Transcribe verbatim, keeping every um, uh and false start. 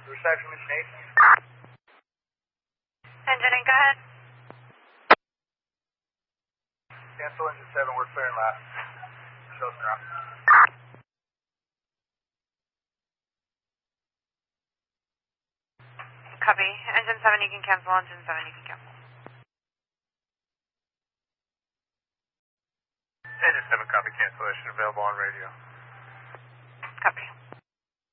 Reception, Mission eight. Engine eight, go ahead. Cancel engine seven, we're clearing last. Show us around. Copy. Engine seven, you can cancel. Engine seven, you can cancel. Engine seven, copy cancellation available on radio.